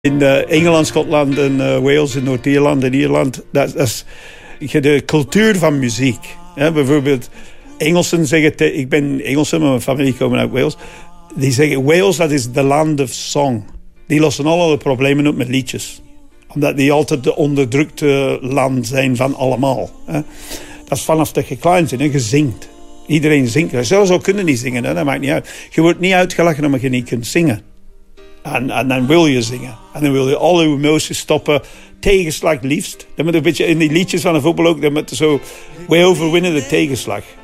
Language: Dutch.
In Engeland, Schotland en Wales en Noord-Ierland en Ierland, dat is de cultuur van muziek. Ja, bijvoorbeeld, Engelsen zeggen, ik ben Engelsen, maar mijn familie komen uit Wales. Die zeggen, Wales, dat is the land of song. Die lossen alle problemen op met liedjes. Omdat die altijd de onderdrukte land zijn van allemaal. Hè. Dat is vanaf dat je klein bent, hè. Je zingt. Iedereen zingt. Zelfs al kunnen niet zingen, hè. Dat maakt niet uit. Je wordt niet uitgelachen omdat je niet kunt zingen. En dan wil je zingen. En dan wil je al je emoties stoppen. Tegenslag liefst. Dat moet een beetje in die liedjes van de voetbal ook. Dat moet zo, wij overwinnen de tegenslag.